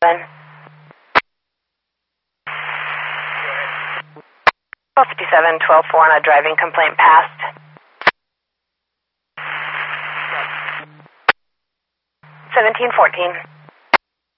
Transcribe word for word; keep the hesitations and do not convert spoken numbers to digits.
twelve fifty-seven, twelve four on a driving complaint passed. seventeen fourteen.